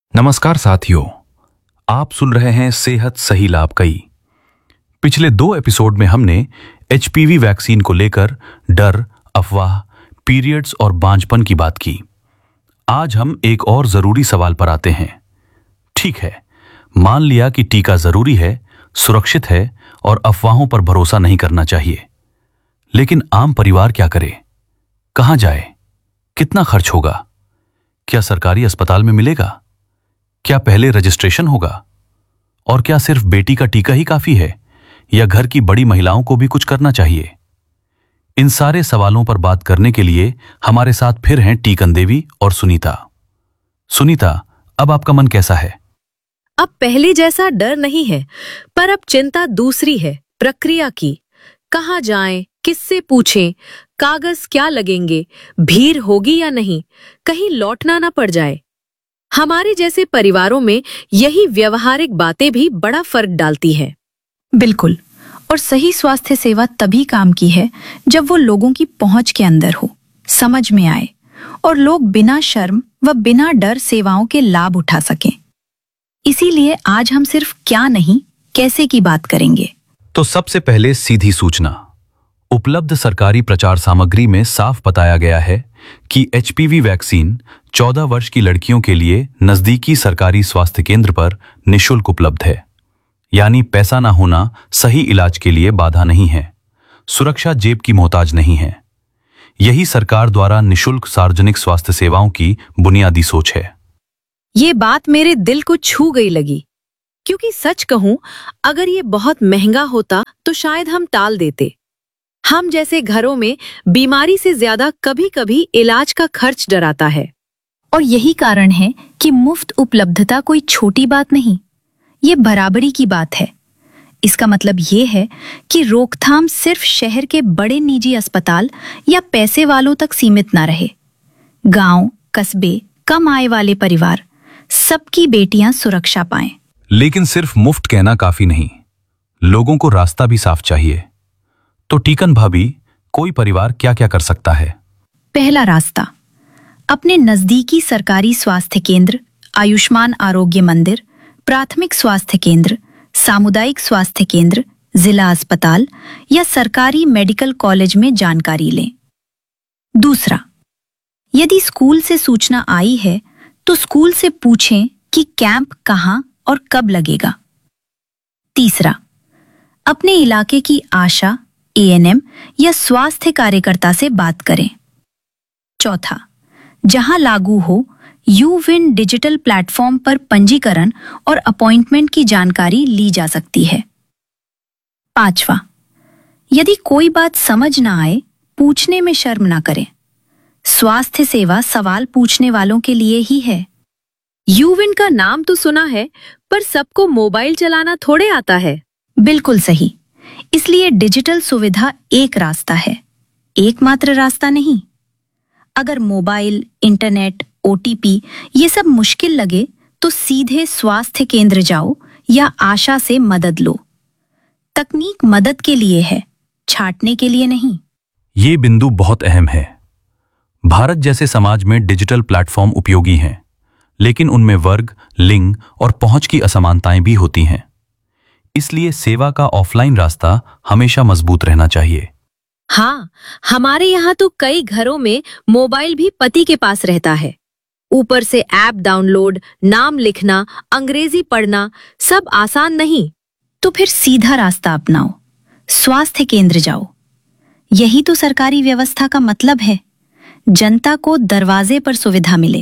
नमस्कार साथियों, आप सुन रहे हैं सेहत सही लाभ कई। पिछले 2 एपिसोड में हमने एचपीवी वैक्सीन को लेकर डर, अफवाह, पीरियड्स और बांझपन की बात की। आज हम एक और जरूरी सवाल पर आते हैं। ठीक है, मान लिया कि टीका जरूरी है, सुरक्षित है और अफवाहों पर भरोसा नहीं करना चाहिए, लेकिन आम परिवार क्या करे? कहां जाए? कितना खर्च होगा? क्या सरकारी अस्पताल में मिलेगा? क्या पहले रजिस्ट्रेशन होगा? और क्या सिर्फ बेटी का टीका ही काफी है या घर की बड़ी महिलाओं को भी कुछ करना चाहिए? इन सारे सवालों पर बात करने के लिए हमारे साथ फिर हैं टीकन देवी और सुनीता। सुनीता, अब आपका मन कैसा है? अब पहले जैसा डर नहीं है, पर अब चिंता दूसरी है, प्रक्रिया की। कहाँ जाएं, किससे पूछें, कागज क्या लगेंगे, भीड़ होगी या नहीं, कहीं लौटना ना पड़ जाए। हमारे जैसे परिवारों में यही व्यवहारिक बातें भी बड़ा फर्क डालती है। बिल्कुल, और सही स्वास्थ्य सेवा तभी काम की है जब वो लोगों की पहुंच के अंदर हो, समझ में आए और लोग बिना शर्म व बिना डर सेवाओं के लाभ उठा सकें। इसीलिए आज हम सिर्फ क्या नहीं, कैसे की बात करेंगे। तो सबसे पहले सीधी सूचना। उपलब्ध सरकारी प्रचार सामग्री में साफ बताया गया है कि एचपीवी वैक्सीन 14 वर्ष की लड़कियों के लिए नजदीकी सरकारी स्वास्थ्य केंद्र पर निःशुल्क उपलब्ध है। यानी पैसा ना होना सही इलाज के लिए बाधा नहीं है, सुरक्षा जेब की मोहताज नहीं है। यही सरकार द्वारा निःशुल्क सार्वजनिक स्वास्थ्य सेवाओं की बुनियादी सोच है। ये बात मेरे दिल को छू गई लगी, क्योंकि सच कहूं, अगर ये बहुत महंगा होता तो शायद हम टाल देते। हम जैसे घरों में बीमारी से ज्यादा कभी-कभी इलाज का खर्च डराता है। और यही कारण है कि मुफ्त उपलब्धता कोई छोटी बात नहीं, ये बराबरी की बात है। इसका मतलब ये है कि रोकथाम सिर्फ शहर के बड़े निजी अस्पताल या पैसे वालों तक सीमित ना रहे। गांव, कस्बे, कम आय वाले परिवार, सबकी बेटियां सुरक्षा पाएं। लेकिन सिर्फ मुफ्त कहना काफी नहीं, लोगों को रास्ता भी साफ चाहिए। तो टीकन भाभी, कोई परिवार क्या क्या कर सकता है? पहला रास्ता, अपने नजदीकी सरकारी स्वास्थ्य केंद्र, आयुष्मान आरोग्य मंदिर, प्राथमिक स्वास्थ्य केंद्र, सामुदायिक स्वास्थ्य केंद्र, जिला अस्पताल या सरकारी मेडिकल कॉलेज में जानकारी लें। दूसरा, यदि स्कूल से सूचना आई है तो स्कूल से पूछें कि कैंप कहां और कब लगेगा। तीसरा, अपने इलाके की आशा, एएनएम या स्वास्थ्य कार्यकर्ता से बात करें। चौथा, जहां लागू हो, यूविन डिजिटल प्लेटफॉर्म पर पंजीकरण और अपॉइंटमेंट की जानकारी ली जा सकती है। पांचवा, यदि कोई बात समझ ना आए, पूछने में शर्म ना करें। स्वास्थ्य सेवा सवाल पूछने वालों के लिए ही है। यूविन का नाम तो सुना है, पर सबको मोबाइल चलाना थोड़े आता है। बिल्कुल सही, इसलिए डिजिटल सुविधा एक रास्ता है, एकमात्र रास्ता नहीं। अगर मोबाइल, इंटरनेट, ओटीपी ये सब मुश्किल लगे तो सीधे स्वास्थ्य केंद्र जाओ या आशा से मदद लो। तकनीक मदद के लिए है, छांटने के लिए नहीं। ये बिंदु बहुत अहम है। भारत जैसे समाज में डिजिटल प्लेटफॉर्म उपयोगी हैं, लेकिन उनमें वर्ग, लिंग और पहुंच की असमानताएं भी होती हैं। इसलिए सेवा का ऑफलाइन रास्ता हमेशा मजबूत रहना चाहिए। हाँ, हमारे यहाँ तो कई घरों में मोबाइल भी पति के पास रहता है। ऊपर से ऐप डाउनलोड, नाम लिखना, अंग्रेजी पढ़ना, सब आसान नहीं। तो फिर सीधा रास्ता अपनाओ, स्वास्थ्य केंद्र जाओ। यही तो सरकारी व्यवस्था का मतलब है, जनता को दरवाजे पर सुविधा मिले।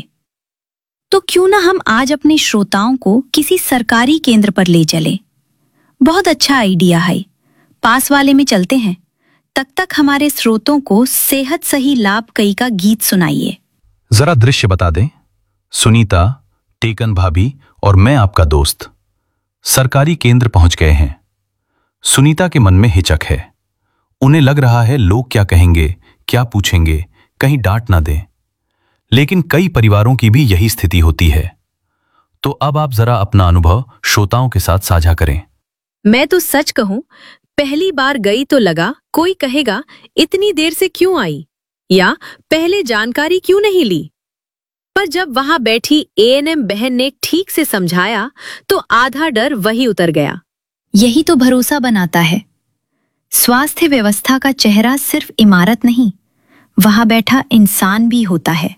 तो क्यों ना हम आज अपने श्रोताओं को किसी सरकारी केंद्र पर ले चले। बहुत अच्छा आइडिया है, पास वाले में चलते हैं। तब तक हमारे श्रोतों को सेहत सही लाभ कई का गीत सुनाइए। जरा दृश्य बता दें। सुनीता, टीकन भाभी और मैं आपका दोस्त सरकारी केंद्र पहुंच गए हैं। सुनीता के मन में हिचक है। उन्हें लग रहा है लोग क्या कहेंगे, क्या पूछेंगे, कहीं डांट ना दें। लेकिन कई परिवारों की भी यही स्थिति होती है। तो अब आप जरा अपना अनुभव श्रोताओं के साथ साझा करें। मैं तो सच कहूं, पहली बार गई तो लगा कोई कहेगा इतनी देर से क्यों आई, या पहले जानकारी क्यों नहीं ली। पर जब वहां बैठी एएनएम बहन ने ठीक से समझाया तो आधा डर वही उतर गया। यही तो भरोसा बनाता है। स्वास्थ्य व्यवस्था का चेहरा सिर्फ इमारत नहीं, वहां बैठा इंसान भी होता है।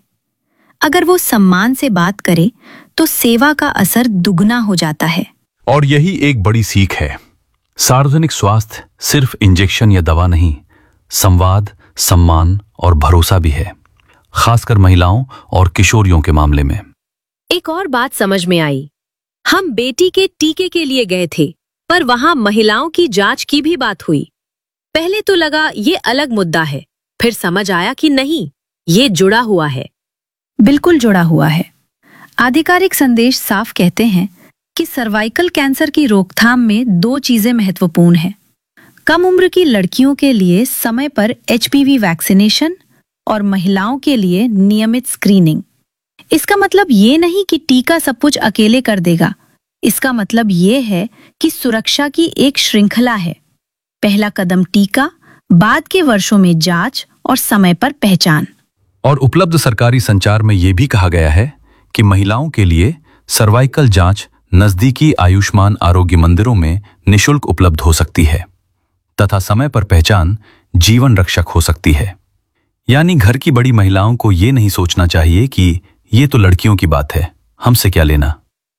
अगर वो सम्मान से बात करे तो सेवा का असर दुगना हो जाता है। और यही एक बड़ी सीख है। सार्वजनिक स्वास्थ्य सिर्फ इंजेक्शन या दवा नहीं, संवाद, सम्मान और भरोसा भी है, खासकर महिलाओं और किशोरियों के मामले में। एक और बात समझ में आई। हम बेटी के टीके के लिए गए थे, पर वहां महिलाओं की जांच की भी बात हुई। पहले तो लगा ये अलग मुद्दा है, फिर समझ आया कि नहीं, ये जुड़ा हुआ है। बिल्कुल जुड़ा हुआ है। आधिकारिक संदेश साफ कहते हैं कि सर्वाइकल कैंसर की रोकथाम में 2 चीजें महत्वपूर्ण हैं। कम उम्र की लड़कियों के लिए समय पर एचपीवी वैक्सीनेशन और महिलाओं के लिए नियमित स्क्रीनिंग। इसका मतलब ये नहीं कि टीका सब कुछ अकेले कर देगा। इसका मतलब ये है कि सुरक्षा की एक श्रृंखला है। पहला कदम टीका, बाद के वर्षों में जांच और समय पर पहचान। और उपलब्ध सरकारी संचार में यह भी कहा गया है कि महिलाओं के लिए सर्वाइकल जांच नजदीकी आयुष्मान आरोग्य मंदिरों में निशुल्क उपलब्ध हो सकती है तथा समय पर पहचान जीवन रक्षक हो सकती है। यानी घर की बड़ी महिलाओं को ये नहीं सोचना चाहिए कि ये तो लड़कियों की बात है, हमसे क्या लेना।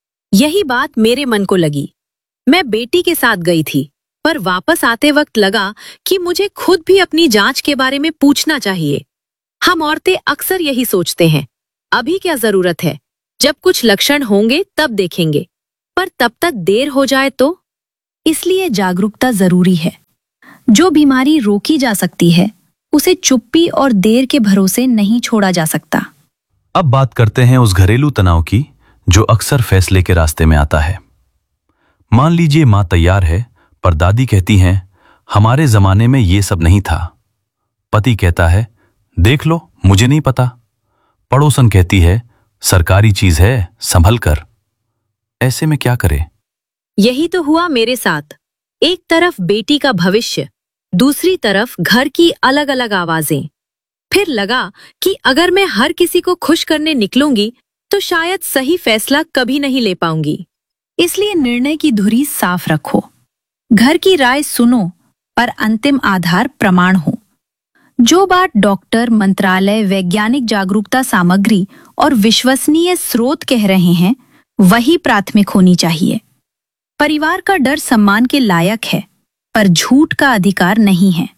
यही बात मेरे मन को लगी। मैं बेटी के साथ गई थी, पर वापस आते वक्त लगा कि मुझे खुद भी अपनी जांच के बारे में पूछना चाहिए। हम औरतें अक्सर यही सोचते हैं, अभी क्या जरूरत है, जब कुछ लक्षण होंगे तब देखेंगे, पर तब तक देर हो जाए तो। इसलिए जागरूकता जरूरी है। जो बीमारी रोकी जा सकती है, उसे चुप्पी और देर के भरोसे नहीं छोड़ा जा सकता। अब बात करते हैं उस घरेलू तनाव की जो अक्सर फैसले के रास्ते में आता है। मान लीजिए मां तैयार है, पर दादी कहती हैं, हमारे जमाने में ये सब नहीं था। पति कहता है, देख लो, मुझे नहीं पता। पड़ोसन कहती है, सरकारी चीज है, संभल कर। ऐसे में क्या करे? यही तो हुआ मेरे साथ। एक तरफ बेटी का भविष्य, दूसरी तरफ घर की अलग अलग आवाजें। फिर लगा कि अगर मैं हर किसी को खुश करने निकलूंगी तो शायद सही फैसला कभी नहीं ले पाऊंगी। इसलिए निर्णय की धुरी साफ रखो। घर की राय सुनो, पर अंतिम आधार प्रमाण हो। जो बात डॉक्टर, मंत्रालय, वैज्ञानिक जागरूकता सामग्री और विश्वसनीय स्रोत कह रहे हैं, वही प्राथमिक होनी चाहिए। परिवार का डर सम्मान के लायक है, पर झूठ का अधिकार नहीं है।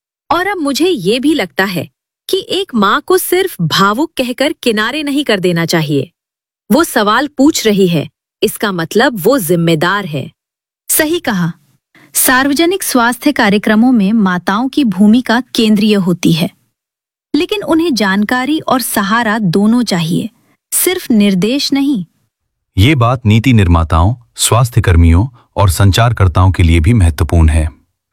और अब मुझे ये भी लगता है कि एक माँ को सिर्फ भावुक कहकर किनारे नहीं कर देना चाहिए। वो सवाल पूछ रही है, इसका मतलब वो जिम्मेदार है। सही कहा। सार्वजनिक स्वास्थ्य कार्यक्रमों में माताओं की भूमिका केंद्रीय होती है, लेकिन उन्हें जानकारी और सहारा दोनों चाहिए, सिर्फ निर्देश नहीं। ये बात नीति निर्माताओं, स्वास्थ्य कर्मियों और संचारकर्ताओं के लिए भी महत्वपूर्ण है।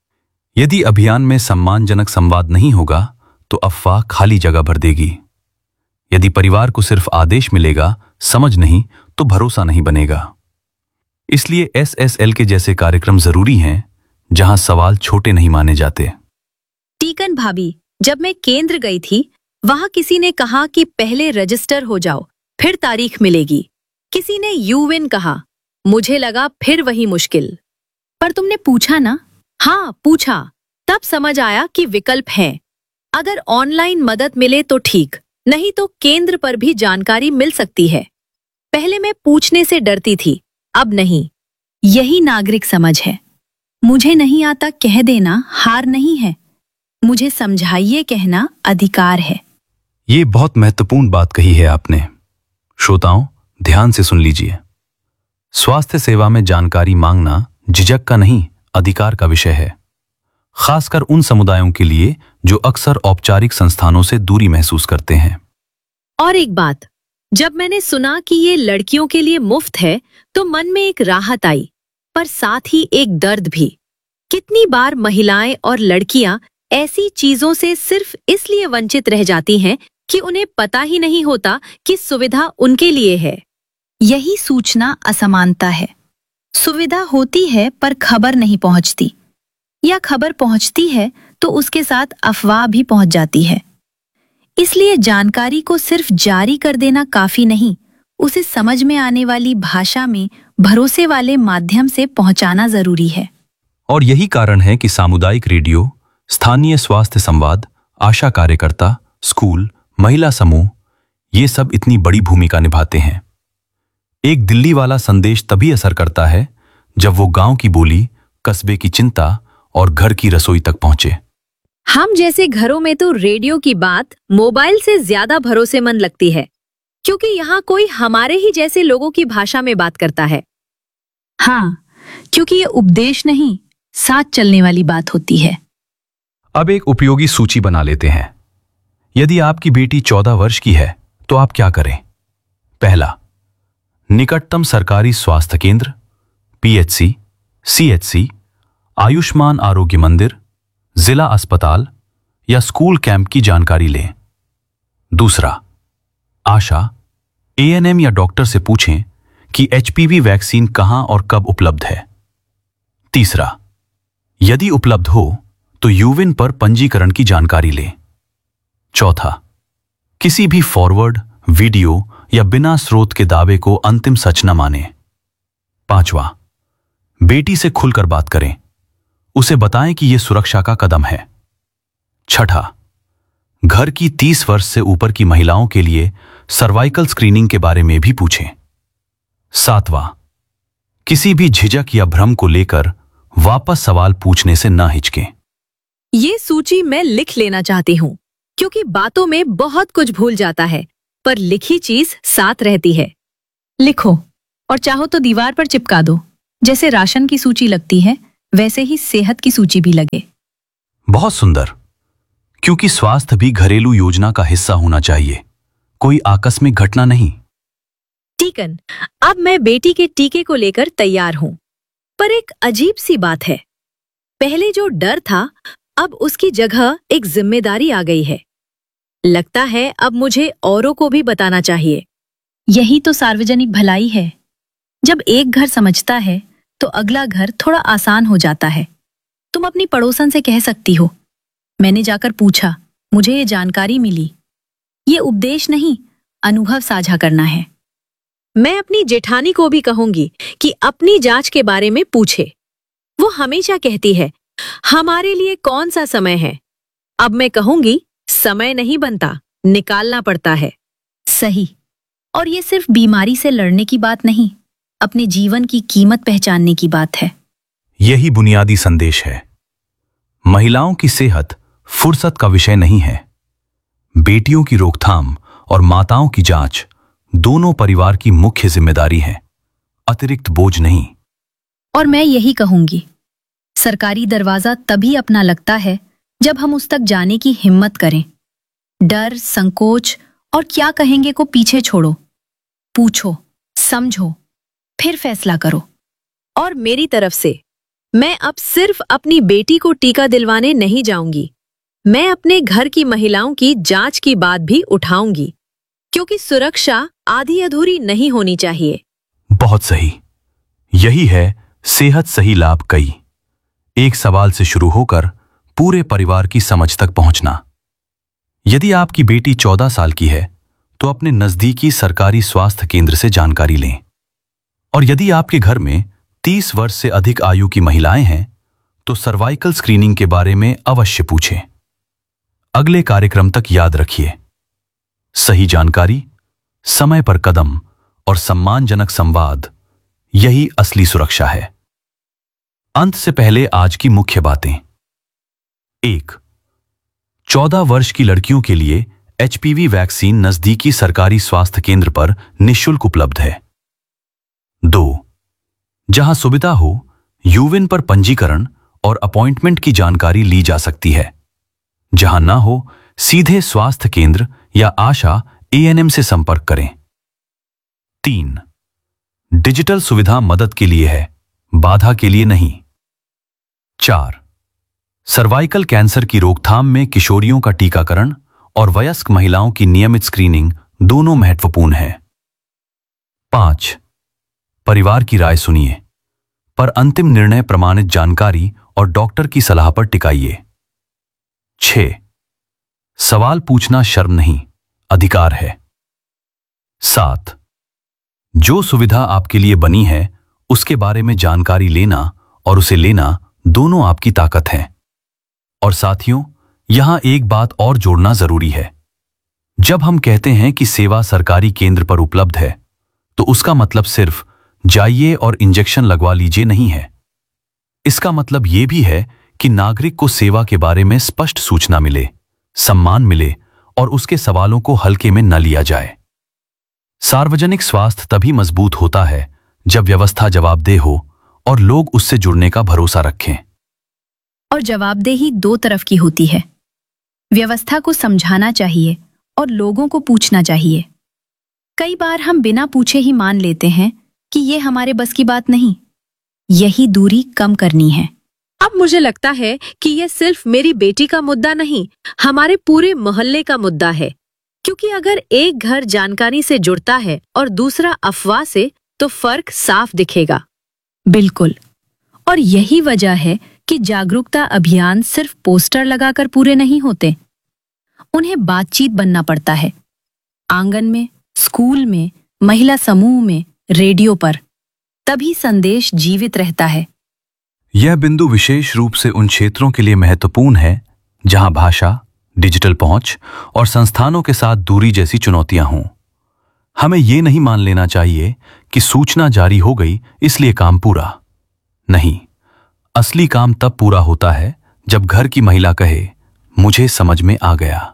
यदि अभियान में सम्मानजनक संवाद नहीं होगा तो अफवाह खाली जगह भर देगी। यदि परिवार को सिर्फ आदेश मिलेगा, समझ नहीं, तो भरोसा नहीं बनेगा। इसलिए एसएसएल के जैसे कार्यक्रम जरूरी हैं, जहां सवाल छोटे नहीं माने जाते। टीकन भाभी, जब मैं केंद्र गई थी, वहां किसी ने कहा कि पहले रजिस्टर हो जाओ, फिर तारीख मिलेगी। किसी ने यूविन कहा, मुझे लगा फिर वही मुश्किल। पर तुमने पूछा ना? हाँ, पूछा। तब समझ आया कि विकल्प है। अगर ऑनलाइन मदद मिले तो ठीक, नहीं तो केंद्र पर भी जानकारी मिल सकती है। पहले मैं पूछने से डरती थी, अब नहीं। यही नागरिक समझ है। मुझे नहीं आता कह देना हार नहीं है, मुझे समझाइए कहना अधिकार है। ये बहुत महत्वपूर्ण बात कही है आपने। श्रोताओं, ध्यान से सुन लीजिए। स्वास्थ्य सेवा में जानकारी मांगना झिझक का नहीं, अधिकार का विषय है, खासकर उन समुदायों के लिए जो अक्सर औपचारिक संस्थानों से दूरी महसूस करते हैं। और एक बात, जब मैंने सुना कि ये लड़कियों के लिए मुफ्त है तो मन में एक राहत आई, पर साथ ही एक दर्द भी। कितनी बार महिलाएं और लड़कियां ऐसी चीजों से सिर्फ इसलिए वंचित रह जाती हैं कि उन्हें पता ही नहीं होता कि सुविधा उनके लिए है। यही सूचना असमानता है। सुविधा होती है पर खबर नहीं पहुंचती, या खबर पहुंचती है तो उसके साथ अफवाह भी पहुंच जाती है। इसलिए जानकारी को सिर्फ जारी कर देना काफी नहीं, उसे समझ में आने वाली भाषा में भरोसे वाले माध्यम से पहुंचाना जरूरी है। और यही कारण है कि सामुदायिक रेडियो, स्थानीय स्वास्थ्य संवाद, आशा कार्यकर्ता, स्कूल, महिला समूह, ये सब इतनी बड़ी भूमिका निभाते हैं। एक दिल्ली वाला संदेश तभी असर करता है जब वो गांव की बोली, कस्बे की चिंता और घर की रसोई तक पहुंचे। हम जैसे घरों में तो रेडियो की बात मोबाइल से ज्यादा भरोसेमंद लगती है, क्योंकि यहाँ कोई हमारे ही जैसे लोगों की भाषा में बात करता है। हाँ, क्योंकि ये उपदेश नहीं, साथ चलने वाली बात होती है। अब एक उपयोगी सूची बना लेते हैं। यदि आपकी बेटी 14 वर्ष की है तो आप क्या करें? पहला, निकटतम सरकारी स्वास्थ्य केंद्र, पीएचसी, सीएचसी, आयुष्मान आरोग्य मंदिर, जिला अस्पताल या स्कूल कैंप की जानकारी लें। दूसरा, आशा, एएनएम या डॉक्टर से पूछें कि एचपीवी वैक्सीन कहां और कब उपलब्ध है। तीसरा, यदि उपलब्ध हो तो यूविन पर पंजीकरण की जानकारी लें। चौथा, किसी भी फॉरवर्ड, वीडियो या बिना स्रोत के दावे को अंतिम सच न मानें। पांचवा, बेटी से खुलकर बात करें, उसे बताएं कि यह सुरक्षा का कदम है। छठा, घर की 30 वर्ष से ऊपर की महिलाओं के लिए सर्वाइकल स्क्रीनिंग के बारे में भी पूछें। सातवां, किसी भी झिझक या भ्रम को लेकर वापस सवाल पूछने से न हिचकें। ये सूची मैं लिख लेना चाहती हूँ, क्योंकि बातों में बहुत कुछ भूल जाता है, पर लिखी चीज साथ रहती है। लिखो और चाहो तो दीवार पर चिपका दो। जैसे राशन की सूची लगती है, वैसे ही सेहत की सूची भी लगे। बहुत सुंदर, क्योंकि स्वास्थ्य भी घरेलू योजना का हिस्सा होना चाहिए, कोई आकस्मिक घटना नहीं। टीकन, अब मैं बेटी के टीके को लेकर तैयार हूँ, पर एक अजीब सी बात है। पहले जो डर था, अब उसकी जगह एक जिम्मेदारी आ गई है। लगता है अब मुझे औरों को भी बताना चाहिए। यही तो सार्वजनिक भलाई है। जब एक घर समझता है तो अगला घर थोड़ा आसान हो जाता है। तुम अपनी पड़ोसन से कह सकती हो, मैंने जाकर पूछा, मुझे ये जानकारी मिली। ये उपदेश नहीं, अनुभव साझा करना है। मैं अपनी जेठानी को भी कहूंगी कि अपनी जांच के बारे में पूछे। वो हमेशा कहती है, हमारे लिए कौन सा समय है। अब मैं कहूंगी, समय नहीं बनता, निकालना पड़ता है। सही। और ये सिर्फ बीमारी से लड़ने की बात नहीं, अपने जीवन की कीमत पहचानने की बात है। यही बुनियादी संदेश है। महिलाओं की सेहत फुर्सत का विषय नहीं है। बेटियों की रोकथाम और माताओं की जांच दोनों परिवार की मुख्य जिम्मेदारी है, अतिरिक्त बोझ नहीं। और मैं यही कहूंगी, सरकारी दरवाजा तभी अपना लगता है जब हम उस तक जाने की हिम्मत करें। डर, संकोच और क्या कहेंगे को पीछे छोड़ो। पूछो, समझो, फिर फैसला करो। और मेरी तरफ से मैं अब सिर्फ अपनी बेटी को टीका दिलवाने नहीं जाऊंगी, मैं अपने घर की महिलाओं की जांच की बात भी उठाऊंगी, क्योंकि सुरक्षा आधी अधूरी नहीं होनी चाहिए। बहुत सही। यही है सेहत सही लाभ कई। एक सवाल से शुरू होकर पूरे परिवार की समझ तक पहुंचना। यदि आपकी बेटी 14 साल की है तो अपने नजदीकी सरकारी स्वास्थ्य केंद्र से जानकारी लें। और यदि आपके घर में 30 वर्ष से अधिक आयु की महिलाएं हैं तो सर्वाइकल स्क्रीनिंग के बारे में अवश्य पूछें। अगले कार्यक्रम तक याद रखिए, सही जानकारी, समय पर कदम और सम्मानजनक संवाद, यही असली सुरक्षा है। अंत से पहले आज की मुख्य बातें। 1. 14 वर्ष की लड़कियों के लिए एचपीवी वैक्सीन नजदीकी सरकारी स्वास्थ्य केंद्र पर निःशुल्क उपलब्ध है। 2. जहां सुविधा हो, यूविन पर पंजीकरण और अपॉइंटमेंट की जानकारी ली जा सकती है। जहां ना हो, सीधे स्वास्थ्य केंद्र या आशा एएनएम से संपर्क करें। 3. डिजिटल सुविधा मदद के लिए है, बाधा के लिए नहीं। 4. सर्वाइकल कैंसर की रोकथाम में किशोरियों का टीकाकरण और वयस्क महिलाओं की नियमित स्क्रीनिंग दोनों महत्वपूर्ण है। 5. परिवार की राय सुनिए, पर अंतिम निर्णय प्रमाणित जानकारी और डॉक्टर की सलाह पर टिकाइए। 6. सवाल पूछना शर्म नहीं, अधिकार है। 7. जो सुविधा आपके लिए बनी है उसके बारे में जानकारी लेना और उसे लेना दोनों आपकी ताकत हैं। और साथियों, यहां एक बात और जोड़ना जरूरी है। जब हम कहते हैं कि सेवा सरकारी केंद्र पर उपलब्ध है, तो उसका मतलब सिर्फ जाइए और इंजेक्शन लगवा लीजिए नहीं है। इसका मतलब यह भी है कि नागरिक को सेवा के बारे में स्पष्ट सूचना मिले, सम्मान मिले और उसके सवालों को हल्के में न लिया जाए। सार्वजनिक स्वास्थ्य तभी मजबूत होता है जब व्यवस्था जवाबदेह हो और लोग उससे जुड़ने का भरोसा रखें। और जवाबदेही दो तरफ की होती है। व्यवस्था को समझाना चाहिए और लोगों को पूछना चाहिए। कई बार हम बिना पूछे ही मान लेते हैं कि ये हमारे बस की बात नहीं। यही दूरी कम करनी है। अब मुझे लगता है कि यह सिर्फ मेरी बेटी का मुद्दा नहीं, हमारे पूरे मोहल्ले का मुद्दा है। क्योंकि अगर एक घर जानकारी से जुड़ता है और दूसरा अफवाह से, तो फर्क साफ दिखेगा। बिल्कुल। और यही वजह है कि जागरूकता अभियान सिर्फ पोस्टर लगाकर पूरे नहीं होते। उन्हें बातचीत बनना पड़ता है। आंगन में, स्कूल में, महिला समूह में, रेडियो पर। तभी संदेश जीवित रहता है। यह बिंदु विशेष रूप से उन क्षेत्रों के लिए महत्वपूर्ण है जहां भाषा, डिजिटल पहुंच और संस्थानों के साथ दूरी जैसी चुनौतियां हों। हमें यह नहीं मान लेना चाहिए कि सूचना जारी हो गई इसलिए काम पूरा। नहीं, असली काम तब पूरा होता है जब घर की महिला कहे, मुझे समझ में आ गया।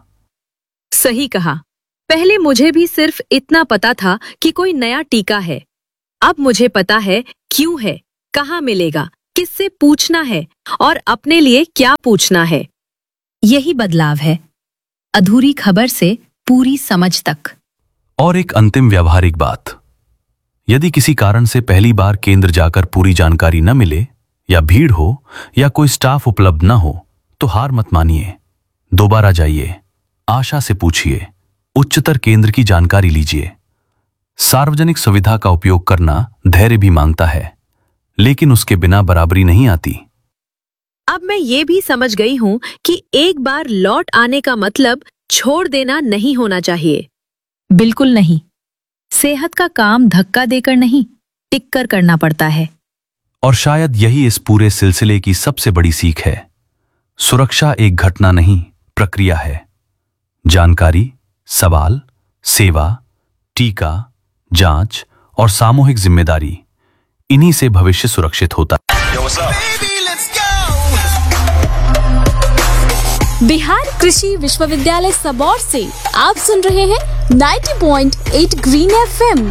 सही कहा। पहले मुझे भी सिर्फ इतना पता था कि कोई नया टीका है। अब मुझे पता है क्यों है, कहाँ मिलेगा, किससे पूछना है और अपने लिए क्या पूछना है। यही बदलाव है, अधूरी खबर से पूरी समझ तक। और एक अंतिम व्यावहारिक बात, यदि किसी कारण से पहली बार केंद्र जाकर पूरी जानकारी न मिले, या भीड़ हो, या कोई स्टाफ उपलब्ध न हो, तो हार मत मानिए। दोबारा जाइए, आशा से पूछिए, उच्चतर केंद्र की जानकारी लीजिए। सार्वजनिक सुविधा का उपयोग करना धैर्य भी मांगता है, लेकिन उसके बिना बराबरी नहीं आती। अब मैं ये भी समझ गई हूँ कि एक बार लौट आने का मतलब छोड़ देना नहीं होना चाहिए। बिल्कुल नहीं। सेहत का काम धक्का देकर नहीं, टिक कर करना पड़ता है। और शायद यही इस पूरे सिलसिले की सबसे बड़ी सीख है। सुरक्षा एक घटना नहीं, प्रक्रिया है। जानकारी, सवाल, सेवा, टीका, जांच और सामूहिक जिम्मेदारी, इन्हीं से भविष्य सुरक्षित होता है। बिहार कृषि विश्वविद्यालय सबौर से आप सुन रहे हैं 90.8 green FM।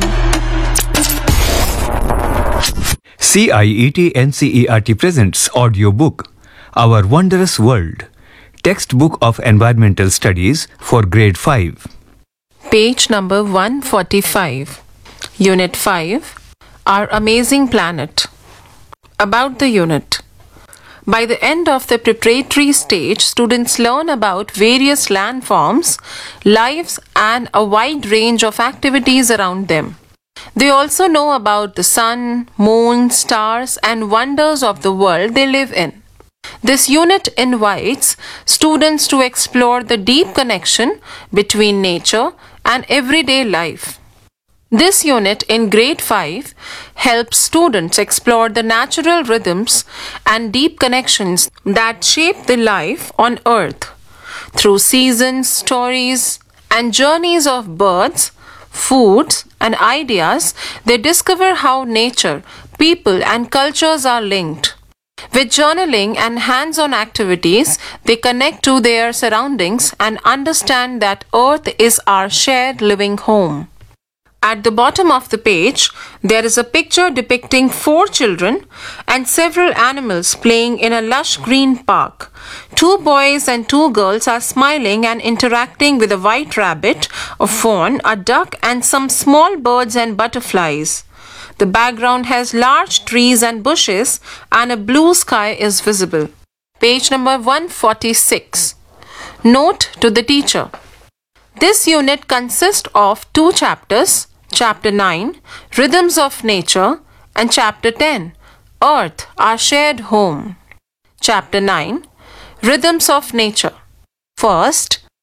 CIET NCERT presents audiobook Our Wondrous World, textbook of environmental studies for grade 5. Page number 145. Unit 5. Our Amazing Planet. About the unit. By the end of the preparatory stage, students learn about various landforms, lives, and a wide range of activities around them. They also know about the sun, moon, stars, and wonders of the world they live in. This unit invites students to explore the deep connection between nature and everyday life. This unit in grade 5 helps students explore the natural rhythms and deep connections that shape the life on Earth. Through seasons, stories, and journeys of birds, foods, and ideas, they discover how nature, people, and cultures are linked. With journaling and hands-on activities, they connect to their surroundings and understand that Earth is our shared living home. At the bottom of the page, there is a picture depicting 4 children and several animals playing in a lush green park. 2 boys and 2 girls are smiling and interacting with a white rabbit, a fawn, a duck, and some small birds and butterflies. The background has large trees and bushes, and a blue sky is visible. Page number 146. Note to the teacher. This unit consists of 2 chapters, Chapter 9, Rhythms of Nature, and Chapter 10, Earth, Our Shared Home. Chapter 9, Rhythms of Nature. First,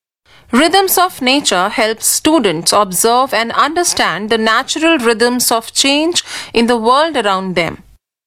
Rhythms of nature help students observe and understand the natural rhythms of change in the world around them.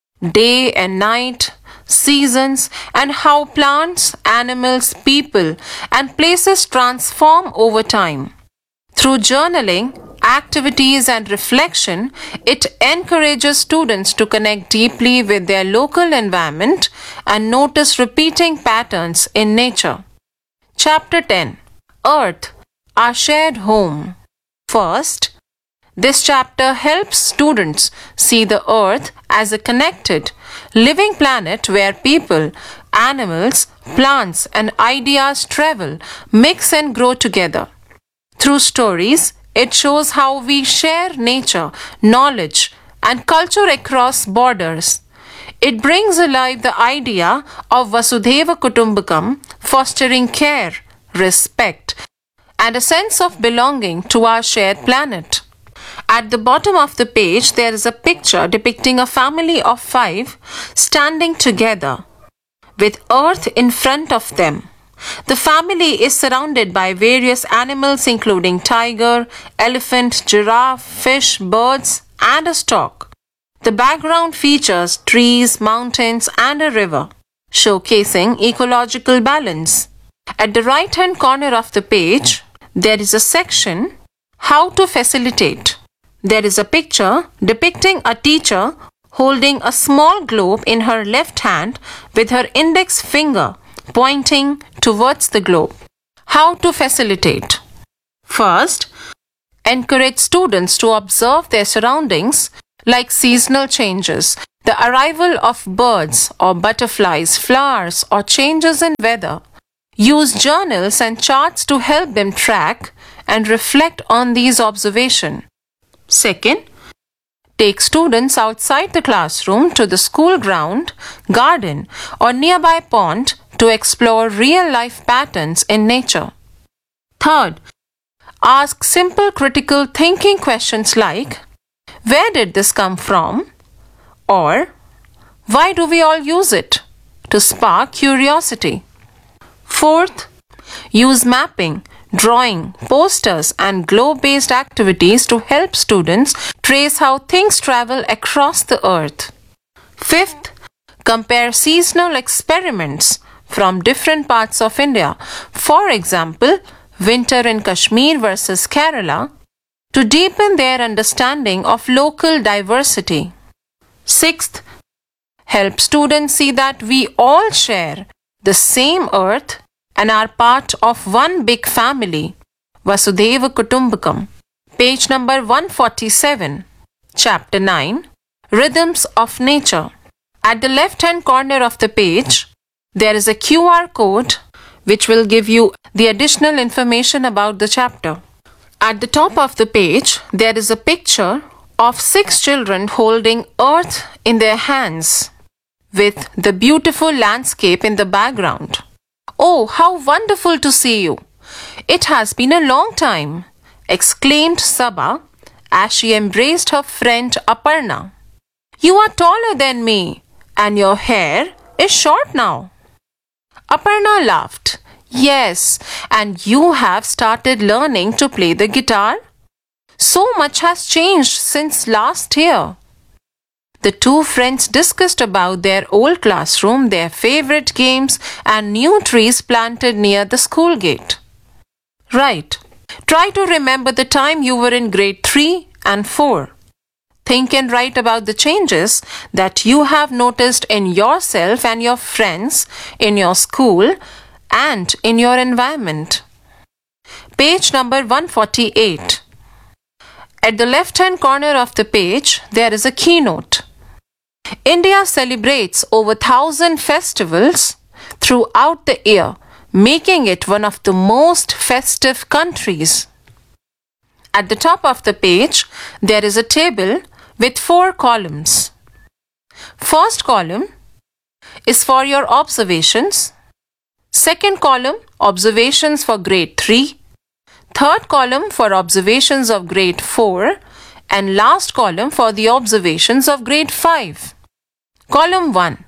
Day and night, seasons, and how plants, animals, people, and places transform over time. Through journaling, activities, and reflection, it encourages students to connect deeply with their local environment and notice repeating patterns in nature. Chapter 10. Earth, our shared home. First, this chapter helps students see the earth as a connected, living planet where people, animals, plants, and ideas travel, mix, and grow together. Through stories, it shows how we share nature, knowledge, and culture across borders. It brings alive the idea of Vasudhaiva Kutumbakam, fostering care, respect, and a sense of belonging to our shared planet. At the bottom of the page, there is a picture depicting a family of 5 standing together with earth in front of them. The family is surrounded by various animals including tiger, elephant, giraffe, fish, birds, and a stork. The background features trees, mountains, and a river, showcasing ecological balance. At the right-hand corner of the page, there is a section, How to Facilitate. There is a picture depicting a teacher holding a small globe in her left hand with her index finger pointing towards the globe. How to facilitate. First, encourage students to observe their surroundings like seasonal changes, the arrival of birds or butterflies, flowers, or changes in weather. Use journals and charts to help them track and reflect on these observations. Second, take students outside the classroom to the school ground, garden, or nearby pond to explore real-life patterns in nature. Third, ask simple critical thinking questions like, where did this come from? Or, why do we all use it? To spark curiosity. Fourth, use mapping, drawing, posters, and globe-based activities to help students trace how things travel across the earth. Fifth, compare seasonal experiments from different parts of India. For example, winter in Kashmir versus Kerala, to deepen their understanding of local diversity. Sixth, help students see that we all share the same earth and are part of one big family, Vasudhaiva Kutumbakam. Page number 147, Chapter 9, Rhythms of Nature. At the left-hand corner of the page, there is a QR code which will give you the additional information about the chapter. At the top of the page, there is a picture of 6 children holding earth in their hands with the beautiful landscape in the background. Oh, how wonderful to see you! It has been a long time, exclaimed Sabha as she embraced her friend Aparna. You are taller than me, and your hair is short now. Aparna laughed. Yes, and you have started learning to play the guitar? So much has changed since last year. The two friends discussed about their old classroom, their favorite games, and new trees planted near the school gate. Right. Try to remember the time you were in grade 3 and 4. Think and write about the changes that you have noticed in yourself and your friends, in your school, and in your environment. Page number 148. At the left-hand corner of the page, there is a keynote. India celebrates over 1,000 festivals throughout the year, making it one of the most festive countries. At the top of the page, there is a table with 4 columns. First column is for your observations. Second column, observations for grade 3. Third column for observations of grade 4. And last column for the observations of grade 5. Column 1.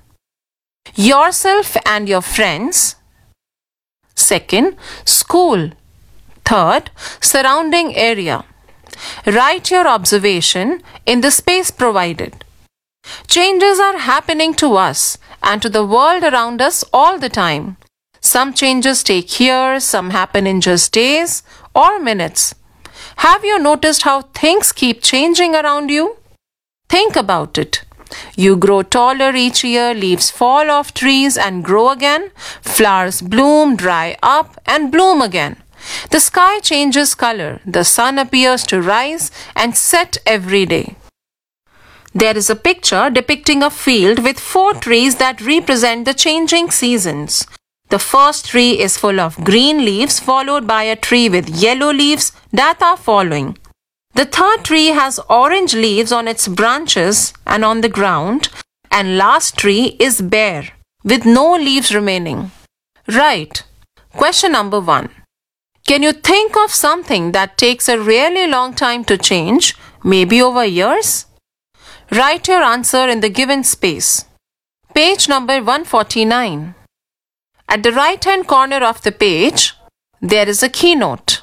Yourself and your friends. Second, school. Third, surrounding area. Write your observation in the space provided. Changes are happening to us and to the world around us all the time. Some changes take years, some happen in just days or minutes. Have you noticed how things keep changing around you? Think about it. You grow taller each year, leaves fall off trees and grow again, flowers bloom, dry up and bloom again. The sky changes color, the sun appears to rise and set every day. There is a picture depicting a field with 4 trees that represent the changing seasons. The first tree is full of green leaves, followed by a tree with yellow leaves that are following. The third tree has orange leaves on its branches and on the ground, and last tree is bare, with no leaves remaining. Right. Question number 1. Can you think of something that takes a really long time to change, maybe over years? Write your answer in the given space. Page number 149. At the right-hand corner of the page, there is a keynote.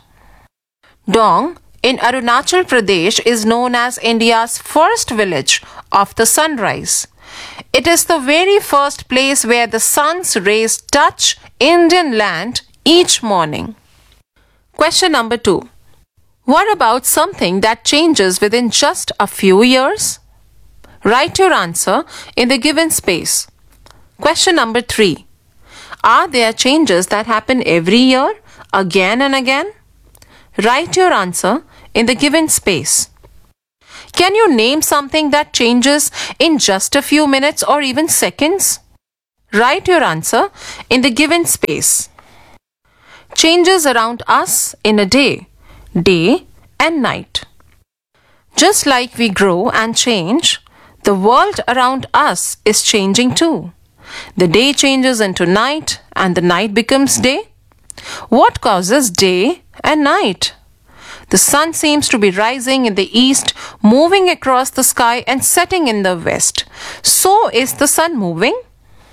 Dong in Arunachal Pradesh is known as India's first village of the sunrise. It is the very first place where the sun's rays touch Indian land each morning. Question number 2. What about something that changes within just a few years? Write your answer in the given space. Question number 3. Are there changes that happen every year, again and again? Write your answer in the given space. Can you name something that changes in just a few minutes or even seconds? Write your answer in the given space. Changes around us in a day, day and night. Just like we grow and change, the world around us is changing too. The day changes into night and the night becomes day. What causes day and night? The sun seems to be rising in the east, moving across the sky and setting in the west. So is the sun moving?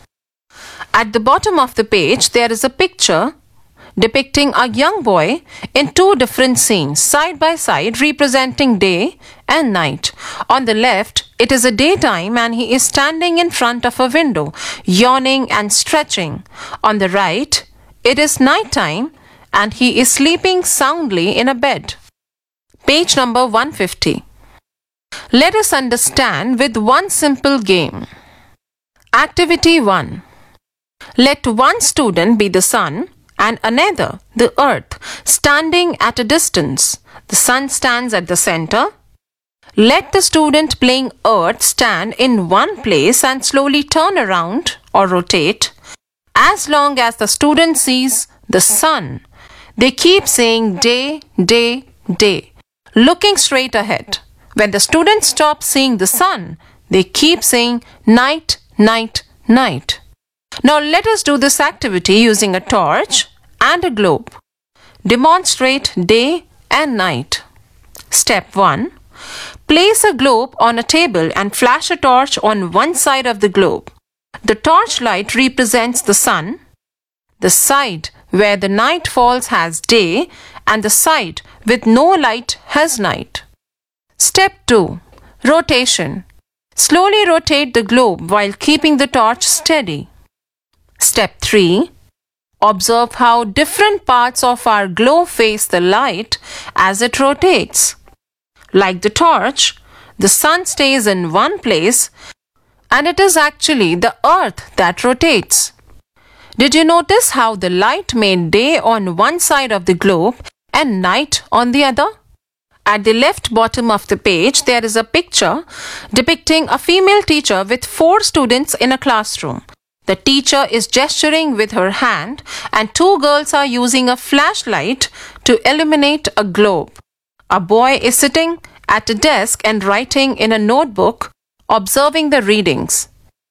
At the bottom of the page, there is a picture depicting a young boy in 2 different scenes, side by side, representing day and night. On the left, it is a daytime and he is standing in front of a window, yawning and stretching. On the right, it is nighttime and he is sleeping soundly in a bed. Page number 150. Let us understand with one simple game. Activity 1. Let one student be the sun and another the earth, standing at a distance. The sun stands at the center. Let the student playing earth stand in one place and slowly turn around or rotate. As long as the student sees the sun, they keep saying day, day, day, looking straight ahead. When the student stops seeing the sun, they keep saying night, night, night. Now let us do this activity using a torch and a globe. Demonstrate day and night. Step 1. Place a globe on a table and flash a torch on one side of the globe. The torch light represents the sun. The side where the night falls has day and the side with no light has night. Step 2. Rotation. Slowly rotate the globe while keeping the torch steady. Step 3. Observe how different parts of our globe face the light as it rotates. Like the torch, the sun stays in one place and it is actually the earth that rotates. Did you notice how the light made day on one side of the globe and night on the other? At the left bottom of the page, there is a picture depicting a female teacher with 4 students in a classroom. The teacher is gesturing with her hand and 2 girls are using a flashlight to illuminate a globe. A boy is sitting at a desk and writing in a notebook, observing the readings.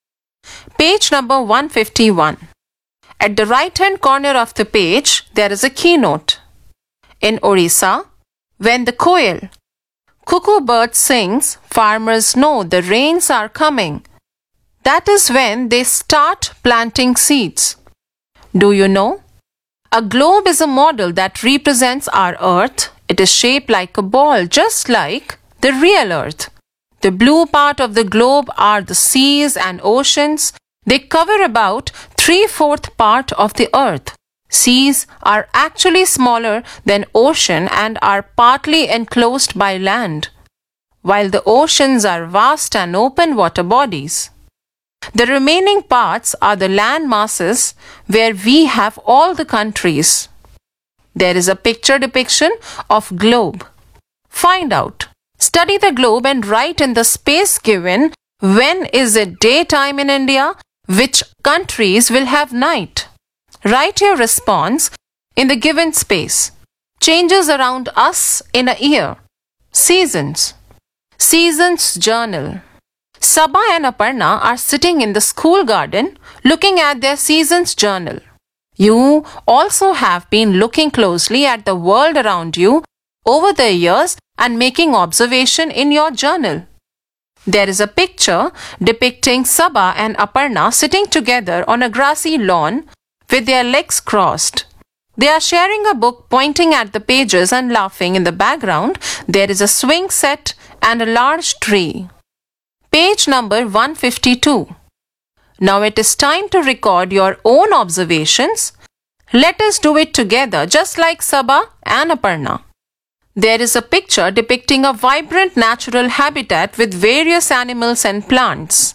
Page number 151. At the right-hand corner of the page, there is a keynote. In Orissa, when the koel, cuckoo bird sings, farmers know the rains are coming. That is when they start planting seeds. Do you know? A globe is a model that represents our Earth. It is shaped like a ball, just like the real Earth. The blue part of the globe are the seas and oceans. They cover about 3/4 part of the Earth. Seas are actually smaller than ocean and are partly enclosed by land, while the oceans are vast and open water bodies. The remaining parts are the land masses where we have all the countries. There is a picture depiction of globe. Find out. Study the globe and write in the space given when is it daytime in India, which countries will have night. Write your response in the given space. Changes around us in a year. Seasons. Seasons journal. Sabha and Aparna are sitting in the school garden looking at their seasons journal. You also have been looking closely at the world around you over the years and making observation in your journal. There is a picture depicting Sabha and Aparna sitting together on a grassy lawn with their legs crossed. They are sharing a book, pointing at the pages and laughing. In the background, there is a swing set and a large tree. Page number 152. Now it is time to record your own observations. Let us do it together, just like Sabha and Aparna. There is a picture depicting a vibrant natural habitat with various animals and plants.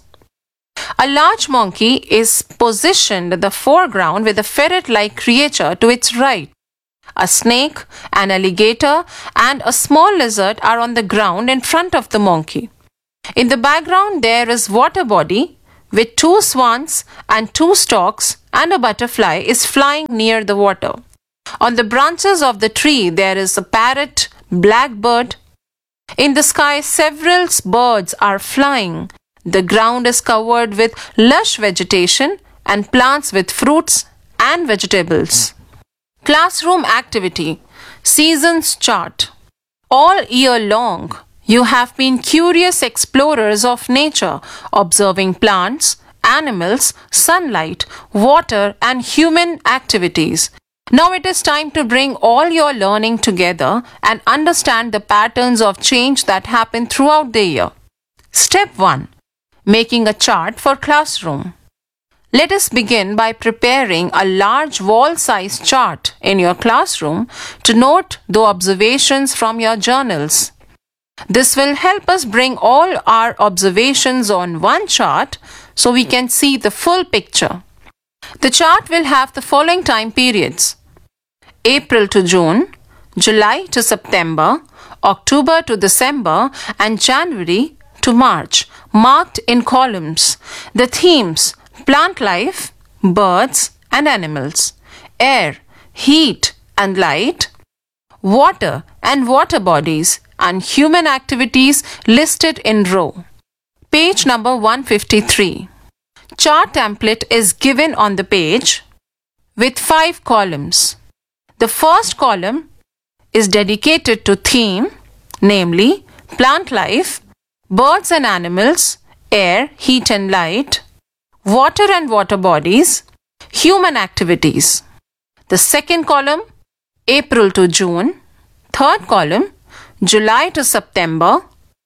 A large monkey is positioned in the foreground with a ferret-like creature to its right. A snake, an alligator, and a small lizard are on the ground in front of the monkey. In the background, there is water body with 2 swans and 2 storks, and a butterfly is flying near the water. On the branches of the tree, there is a parrot, blackbird. In the sky, several birds are flying. The ground is covered with lush vegetation and plants with fruits and vegetables. Classroom activity. Seasons chart. All year long, you have been curious explorers of nature, observing plants, animals, sunlight, water, and human activities. Now it is time to bring all your learning together and understand the patterns of change that happen throughout the year. Step 1. Making a chart for classroom. Let us begin by preparing a large wall-sized chart in your classroom to note the observations from your journals. This will help us bring all our observations on one chart so we can see the full picture. The chart will have the following time periods: April to June, July to September, October to December, and January to March, marked in columns. The themes: plant life, birds and animals, air, heat and light, water and water bodies, and human activities listed in row. Page number 153. Chart template is given on the page with 5 columns. The first column is dedicated to theme, namely plant life, birds and animals, air, heat and light, water and water bodies, human activities. The second column, April to June. Third column, July to September.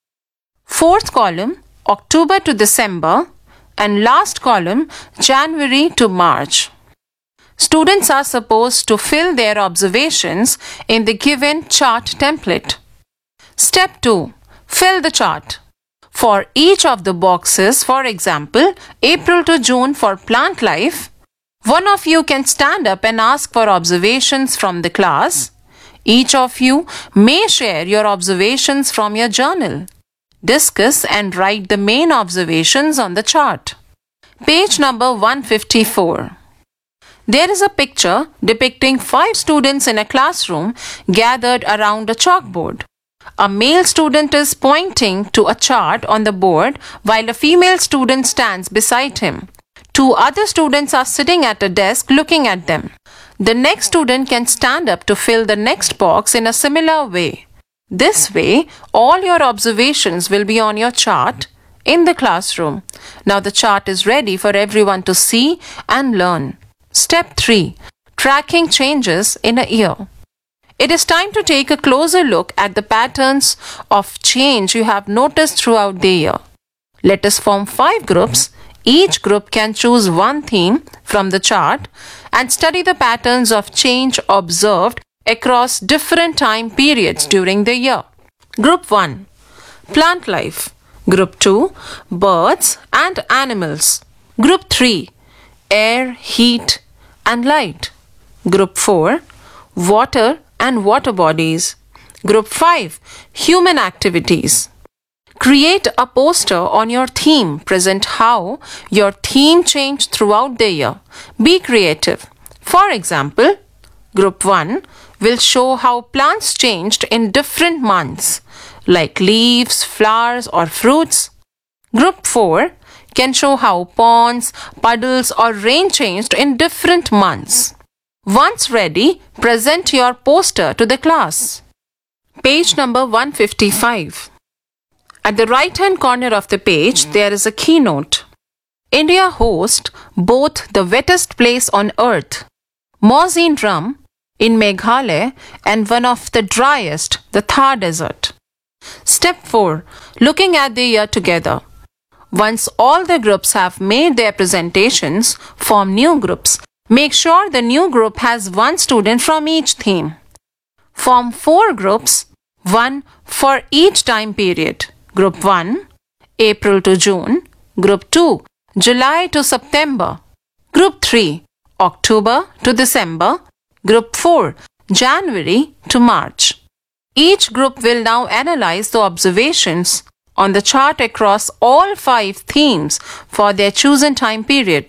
Fourth column, October to December. And last column, January to March. Students are supposed to fill their observations in the given chart template. Step 2. Fill the chart. For each of the boxes, for example, April to June for plant life, one of you can stand up and ask for observations from the class. Each of you may share your observations from your journal. Discuss and write the main observations on the chart. Page number 154. There is a picture depicting 5 students in a classroom gathered around a chalkboard. A male student is pointing to a chart on the board while a female student stands beside him. 2 other students are sitting at a desk looking at them. The next student can stand up to fill the next box in a similar way. This way, all your observations will be on your chart in the classroom. Now the chart is ready for everyone to see and learn. Step 3. tracking changes in a year. It is time to take a closer look at the patterns of change you have noticed throughout the year. Let us form 5 groups. Each group can choose one theme from the chart and study the patterns of change observed across different time periods during the year. Group 1. Plant life. Group 2. Birds and animals. Group 3. Air, heat and light. Group 4. Water and water bodies. Group 5. Human activities. Create a poster on your theme. Present how your theme changed throughout the year. Be creative. For example, Group 1 will show how plants changed in different months, like leaves, flowers, or fruits. Group 4 can show how ponds, puddles, or rain changed in different months. Once ready, present your poster to the class. Page number 155. At the right-hand corner of the page, there is a keynote. India hosts both the wettest place on earth, Mawsynram in Meghalaya, and one of the driest, the Thar Desert. Step 4. Looking at the year together. Once all the groups have made their presentations, form new groups. Make sure the new group has one student from each theme. Form 4 groups, one for each time period. Group 1, April to June. Group 2, July to September. Group 3, October to December. Group 4, January to March. Each group will now analyze the observations on the chart across all 5 themes for their chosen time period.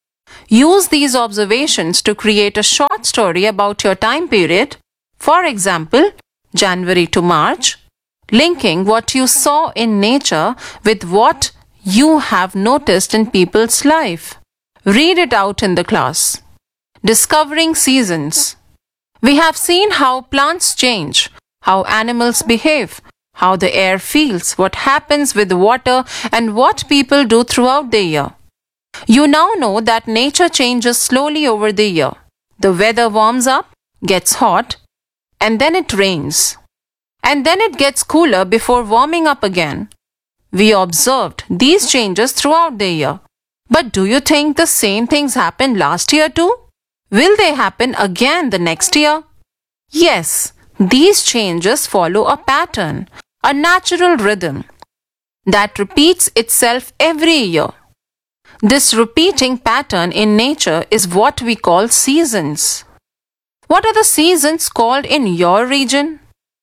Use these observations to create a short story about your time period, for example, January to March, linking what you saw in nature with what you have noticed in people's life. Read it out in the class. Discovering seasons. We have seen how plants change, how animals behave, how the air feels, what happens with water, and what people do throughout the year. You now know that nature changes slowly over the year. The weather warms up, gets hot, and then it rains. And then it gets cooler before warming up again. We observed these changes throughout the year. But do you think the same things happened last year too? Will they happen again the next year? Yes, these changes follow a pattern, a natural rhythm that repeats itself every year. This repeating pattern in nature is what we call seasons. What are the seasons called in your region?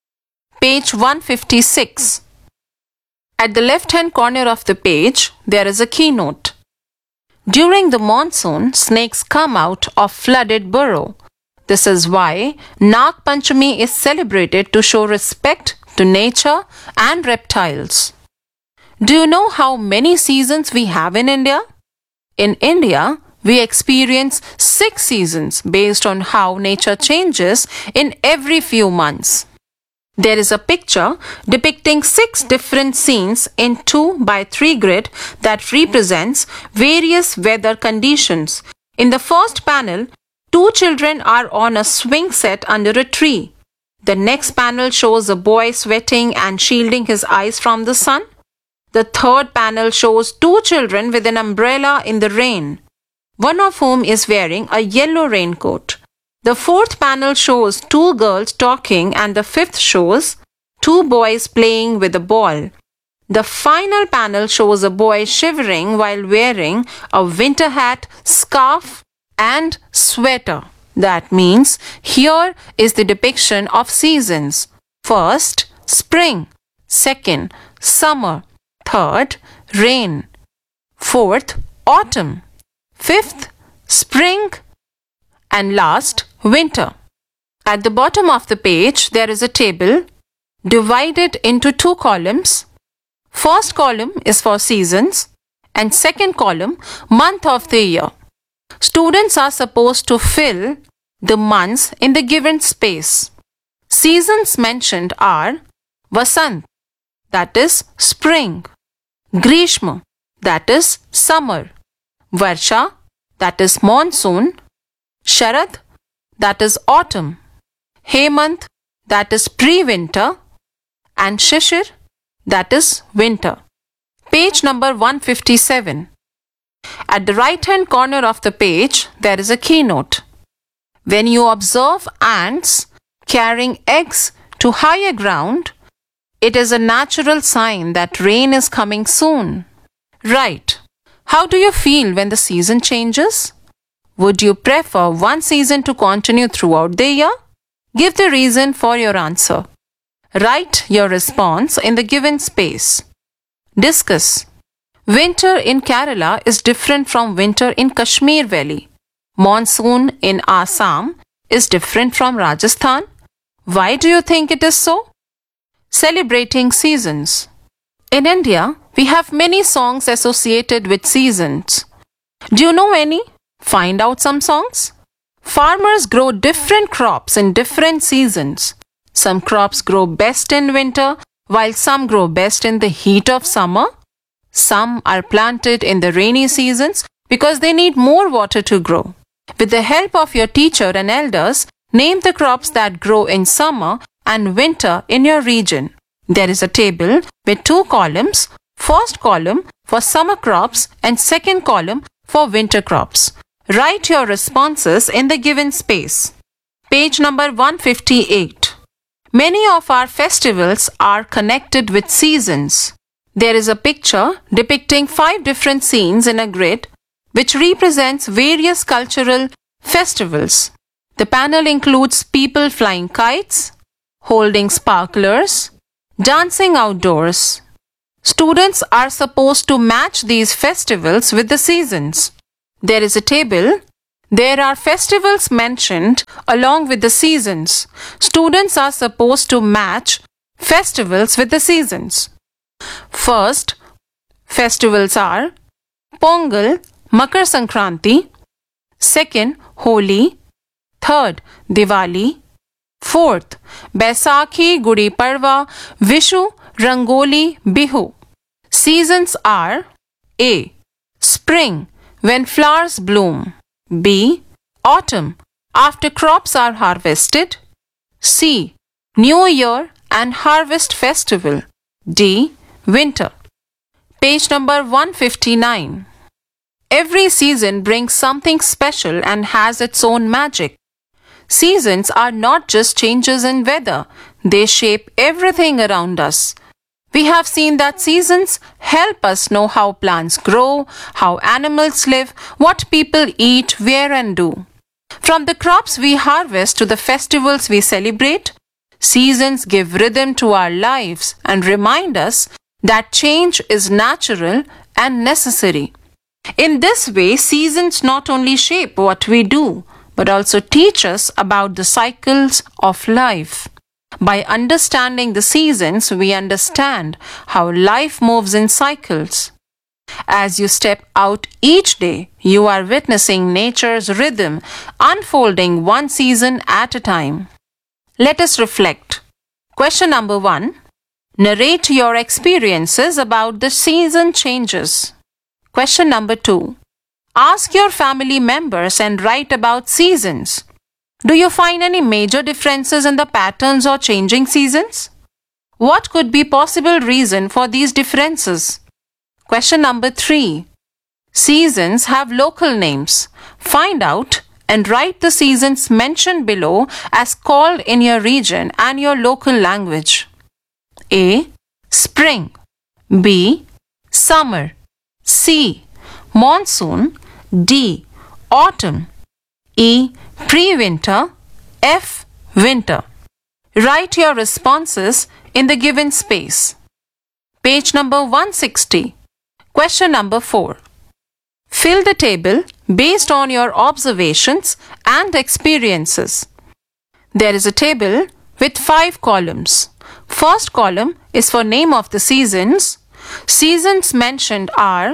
Page 156. At the left-hand corner of the page, there is a keynote. During the monsoon, snakes come out of flooded burrow. This is why Nag Panchami is celebrated to show respect to nature and reptiles. Do you know how many seasons we have in India? In India, we experience 6 seasons based on how nature changes in every few months. There is a picture depicting 6 different scenes in 2 by 3 grid that represents various weather conditions. In the first panel, 2 children are on a swing set under a tree. The next panel shows a boy sweating and shielding his eyes from the sun. The third panel shows 2 children with an umbrella in the rain, one of whom is wearing a yellow raincoat. The fourth panel shows 2 girls talking, and the fifth shows 2 boys playing with a ball. The final panel shows a boy shivering while wearing a winter hat, scarf, and sweater. That means here is the depiction of seasons. First, spring. Second, summer. Third, rain. Fourth, autumn. Fifth, spring. And last, winter. At the bottom of the page, there is a table divided into 2 columns. First column is for seasons and second column, month of the year. Students are supposed to fill the months in the given space. Seasons mentioned are Vasant, that is spring, Grishma, that is summer, Varsha, that is monsoon, Sharad, that is autumn, Hemant, that is pre-winter, and Shishir, that is winter. Page number 157. At the right-hand corner of the page, there is a keynote. When you observe ants carrying eggs to higher ground, it is a natural sign that rain is coming soon. Right. How do you feel when the season changes? Would you prefer one season to continue throughout the year? Give the reason for your answer. Write your response in the given space. Discuss. Winter in Kerala is different from winter in Kashmir Valley. Monsoon in Assam is different from Rajasthan. Why do you think it is so? Celebrating seasons. In India, we have many songs associated with seasons. Do you know any? Find out some songs. Farmers grow different crops in different seasons. Some crops grow best in winter, while some grow best in the heat of summer. Some are planted in the rainy seasons because they need more water to grow. With the help of your teacher and elders, name the crops that grow in summer and winter in your region. There is a table with 2 columns. First column for summer crops and second column for winter crops. Write your responses in the given space. Page number 158. Many of our festivals are connected with seasons. There is a picture depicting 5 different scenes in a grid which represents various cultural festivals. The panel includes people flying kites, holding sparklers, dancing outdoors. Students are supposed to match these festivals with the seasons. There is a table. There are festivals mentioned along with the seasons. Students are supposed to match festivals with the seasons. First, festivals are Pongal, Makar Sankranti. Second, Holi. Third, Diwali. Fourth, Baisakhi, Gudi Padwa, Vishu, Rangoli, Bihu. Seasons are A. Spring, when flowers bloom. B. Autumn, after crops are harvested. C. New Year and Harvest Festival. D. Winter. Page number 159. Every season brings something special and has its own magic. Seasons are not just changes in weather, they shape everything around us. We have seen that seasons help us know how plants grow, how animals live, what people eat, where and do. From the crops we harvest to the festivals we celebrate, seasons give rhythm to our lives and remind us that change is natural and necessary. In this way, seasons not only shape what we do, but also teach us about the cycles of life. By understanding the seasons, we understand how life moves in cycles. As you step out each day, you are witnessing nature's rhythm unfolding one season at a time. Let us reflect. Question number 1. Narrate your experiences about the season changes. Question number 2. Ask your family members and write about seasons. Do you find any major differences in the patterns or changing seasons? What could be possible reason for these differences? Question number 3. Seasons have local names. Find out and write the seasons mentioned below as called in your region and your local language. A. Spring. B. Summer. C. Monsoon. D. Autumn. E. Pre-winter. F. Winter. Write your responses in the given space. Page number 160. Question number 4. Fill the table based on your observations and experiences. There is a table with 5 columns. First column is for name of the seasons. Seasons mentioned are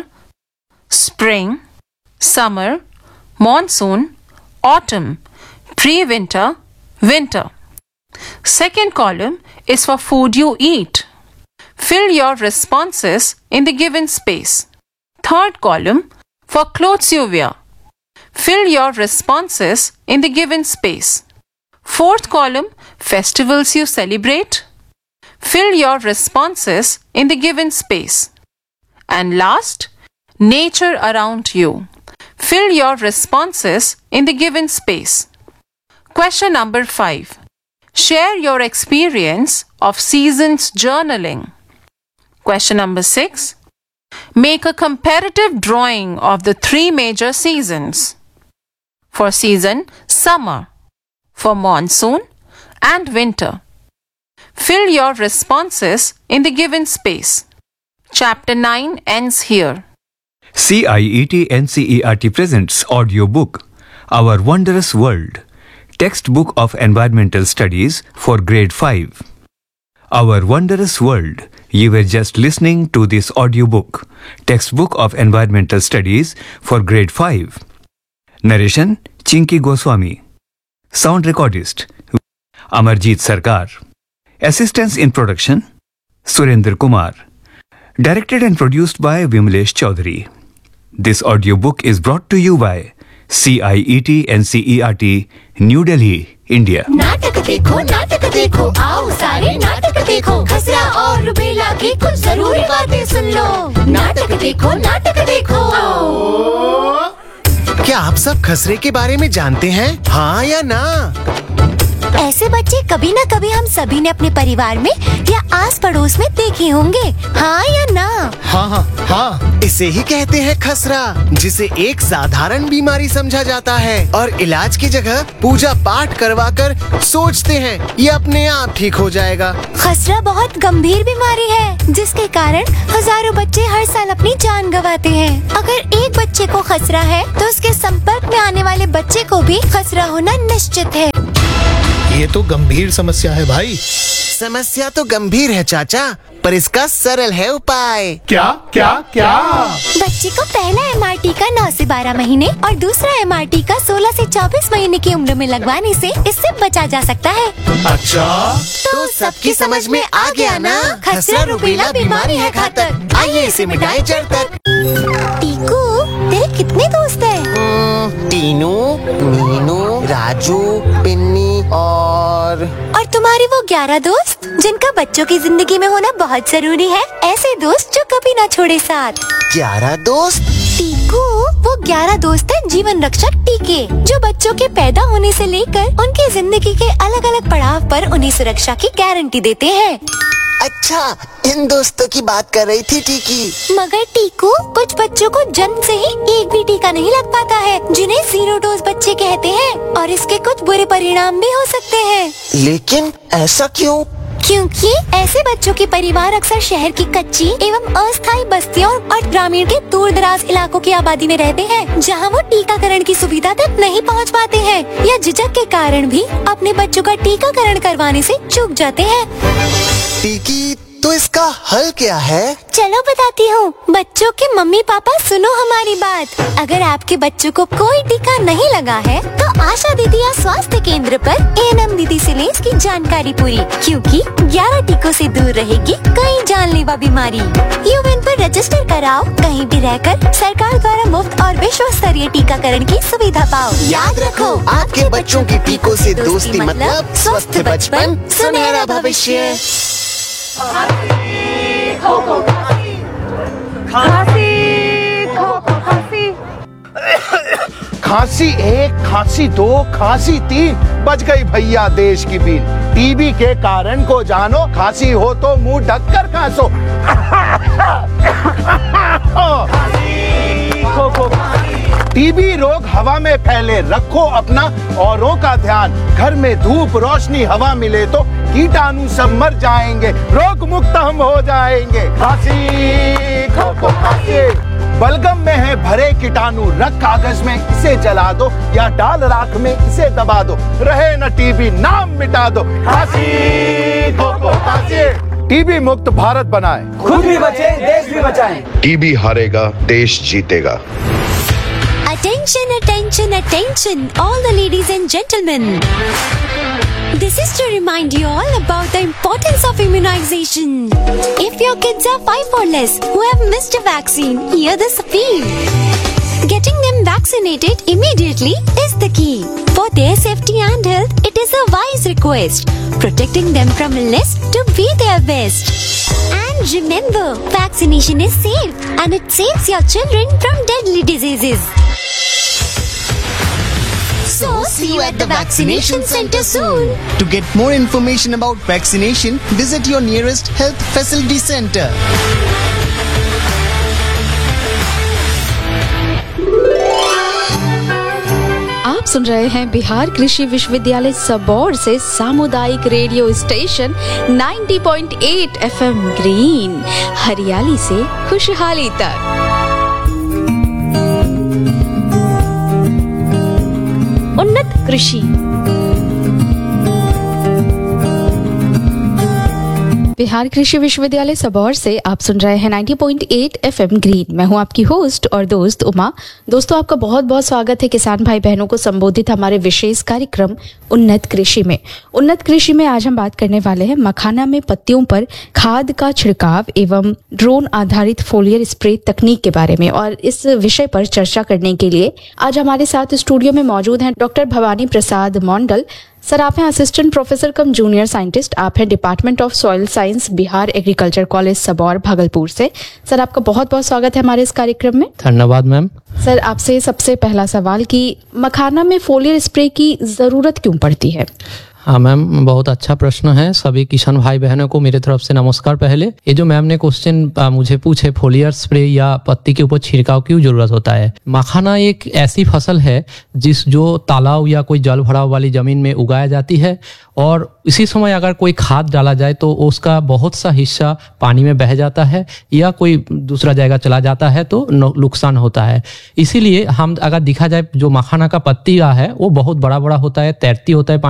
spring, summer, monsoon, autumn, pre-winter, winter. Second column is for food you eat. Fill your responses in the given space. Third column for clothes you wear. Fill your responses in the given space. Fourth column, festivals you celebrate. Fill your responses in the given space. And last, nature around you. Fill your responses in the given space. Question number 5. Share your experience of seasons journaling. Question number 6. Make a comparative drawing of the 3 major seasons. For season, summer. For monsoon and winter. Fill your responses in the given space. Chapter 9 ends here. CIET NCERT presents audiobook Our Wondrous World, textbook of environmental studies for grade 5. Our Wondrous World. You were just listening to this audiobook, textbook of environmental studies for grade 5. Narration Chinky Goswami. Sound recordist Amarjeet Sarkar. Assistance in production Surendra Kumar. Directed and produced by Vimlesh Chaudhary. This audiobook is brought to you by CIET NCERT, New Delhi, India. नाटक देखो आओ सारे नाटक देखो, खसरा और rubella की कुछ जरूरी बातें सुन लो। नाटक देखो क्या आप सब खसरे के बारे में जानते हैं, हाँ या ना? ऐसे बच्चे कभी न कभी हम सभी ने अपने परिवार में या आस पड़ोस में देखे होंगे, हाँ या ना? हाँ, इसे ही कहते हैं खसरा, जिसे एक साधारण बीमारी समझा जाता है और इलाज की जगह पूजा पाठ करवाकर सोचते हैं ये अपने आप ठीक हो जाएगा। खसरा बहुत गंभीर बीमारी है, जिसके कारण हजारों बच्चे हर साल अपनी जान गंवाते हैं। अगर एक बच्चे को खसरा है तो उसके संपर्क में आने वाले बच्चे को भी खसरा होना निश्चित है। ये तो गंभीर समस्या है भाई। समस्या तो गंभीर है चाचा, पर इसका सरल है उपाय। क्या? बच्चे को पहला MRT का 9 से 12 महीने और दूसरा MRT का 16 से 24 महीने की उम्र में लगवाने से इससे बचा जा सकता है। अच्छा, तो सबकी समझ में आ गया ना? खसरा रुबेला बीमारी है घातक, आइए इसे मिटाएं जड़ तक। टीकू, तेरे कितने दोस्त हैं? टीनू, मीनू, राजू, पिन्नी और तुम्हारे वो 11 दोस्त जिनका बच्चों की जिंदगी में होना बहुत जरूरी है, ऐसे दोस्त जो कभी ना छोड़े साथ। 11 दोस्त? टीकू, वो 11 दोस्त हैं जीवन रक्षक टीके, जो बच्चों के पैदा होने से लेकर उनकी जिंदगी के अलग अलग पड़ाव पर उन्हें सुरक्षा की गारंटी देते हैं। अच्छा, इन दोस्तों की बात कर रही थी टीकी। मगर टीकू, कुछ बच्चों को जन्म से ही एक भी टीका नहीं लग पाता है, जिन्हें 0 डोज बच्चे कहते हैं, और इसके कुछ बुरे परिणाम भी हो सकते हैं। लेकिन ऐसा क्यों? क्योंकि ऐसे बच्चों के परिवार अक्सर शहर की कच्ची एवं अस्थायी बस्तियों और ग्रामीण के दूर दराज इलाकों की आबादी में रहते हैं, जहां वो टीकाकरण की सुविधा तक नहीं पहुंच पाते हैं या झिझक के कारण भी अपने बच्चों का टीकाकरण करवाने से चूक जाते हैं। टीकी, तो इसका हल क्या है? चलो बताती हूँ। बच्चों के मम्मी पापा सुनो हमारी बात। अगर आपके बच्चों को कोई टीका नहीं लगा है तो आशा दीदी या स्वास्थ्य केंद्र पर ANM दीदी से लें इसकी जानकारी पूरी, क्योंकि 11 टीकों से दूर रहेगी कई जानलेवा बीमारी। यूएन पर रजिस्टर कराओ, कहीं भी रहकर सरकार द्वारा मुफ्त और विश्व स्तरीय टीकाकरण की सुविधा पाओ। याद रखो, आपके बच्चों की टीकों से दोस्ती मतलब स्वस्थ बचपन, सुनहरा भविष्य। खांसी 1, खांसी 2, खांसी 3, बच गई भैया देश की बीन। टीबी के कारण को जानो, खांसी हो तो मुंह ढककर खांसो। टीबी रोग हवा में फैले, रखो अपना औरों का ध्यान। घर में धूप रोशनी हवा मिले तो कीटाणु सब मर जाएंगे, रोग मुक्त हम हो जाएंगे। खांसी खो खांसी, बलगम में है भरे कीटाणु, रख कागज में इसे जला दो या डाल राख में इसे दबा दो, रहे न टीबी नाम मिटा दो। खांसी खो खांसी, टीबी मुक्त भारत बनाए, खुद भी बचे देश भी बचाएं। टीबी हारेगा देश जीतेगा। Attention, attention, attention, all the ladies and gentlemen. This is to remind you all about the importance of immunization. If your kids are 5 or less who have missed a vaccine, hear this appeal. Getting them vaccinated immediately is the key. For their safety and health, it is a wise request. Protecting them from illness to be their best. And remember, vaccination is safe and it saves your children from deadly diseases. So, see you at the vaccination center soon. To get more information about vaccination, visit your nearest health facility center. आप सुन रहे हैं बिहार कृषि विश्वविद्यालय सबौर से सामुदायिक radio station 90.8 FM green, हरियाली से खुशहाली तक। उन्नत कृषि। बिहार कृषि विश्वविद्यालय सबौर से आप सुन रहे हैं 90.8 FM ग्रीन। मैं हूं आपकी होस्ट और दोस्त उमा। दोस्तों, आपका बहुत बहुत स्वागत है किसान भाई बहनों को संबोधित हमारे विशेष कार्यक्रम उन्नत कृषि में। उन्नत कृषि में आज हम बात करने वाले हैं मखाना में पत्तियों पर खाद का छिड़काव एवं ड्रोन आधारित फोलियर स्प्रे तकनीक के बारे में। और इस विषय पर चर्चा करने के लिए आज हमारे साथ स्टूडियो में मौजूद हैं डॉक्टर भवानी प्रसाद मंडल। सर, आप हैं असिस्टेंट प्रोफेसर कम जूनियर साइंटिस्ट, आप हैं department of soil science, Bihar agriculture college Sabour, Bhagalpur से। सर, आपका बहुत बहुत स्वागत है हमारे इस कार्यक्रम में। धन्यवाद मैम। सर, आपसे सबसे पहला सवाल कि मखाना में फोलियर स्प्रे की जरूरत क्यों पड़ती है? हाँ मैम, बहुत अच्छा प्रश्न है। सभी किसान भाई बहनों को मेरे तरफ से नमस्कार। पहले ये जो मैम ने क्वेश्चन मुझे पूछे, फोलियर स्प्रे या पत्ती के ऊपर छिड़काव क्यों जरूरत होता है। मखाना एक ऐसी फसल है जो तालाब या कोई जल भराव वाली जमीन में उगाया जाती है, और इसी समय अगर कोई खाद डाला जाए तो उसका बहुत सा हिस्सा पानी में बह जाता है या कोई दूसरा जगह चला जाता है तो नुकसान होता है। इसीलिए हम अगर देखा जाए जो मखाना का पत्ती है वो बहुत बड़ा बड़ा होता है, तैरती होता है